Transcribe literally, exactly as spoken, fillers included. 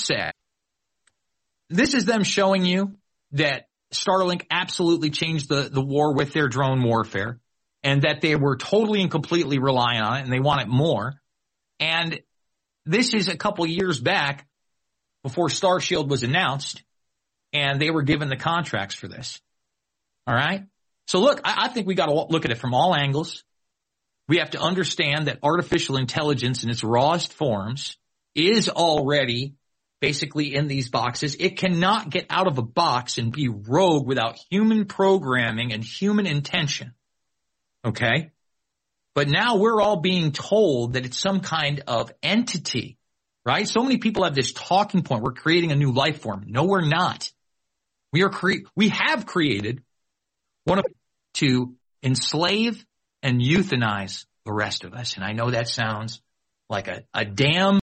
said, this is them showing you that Starlink absolutely changed the, the war with their drone warfare and that they were totally and completely reliant on it and they want it more. And this is a couple years back before Starshield was announced and they were given the contracts for this. All right. So look, I, I think we got to look at it from all angles. We have to understand that artificial intelligence in its rawest forms is already basically in these boxes. It cannot get out of a box and be rogue without human programming and human intention. Okay? But now we're all being told that it's some kind of entity, right? So many people have this talking point. We're creating a new life form. No, we're not. We are cre- we have created one of to enslave and euthanize the rest of us. And I know that sounds like a, a damn